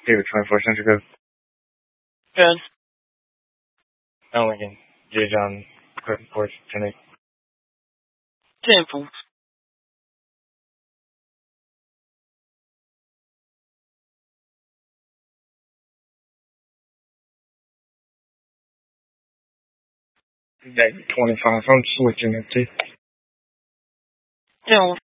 David 24 Central Coast. Good. Oh, Lincoln. J. John, Clifton Porch, 10-8. 10-4. David 25, I'm switching it to. 10-4.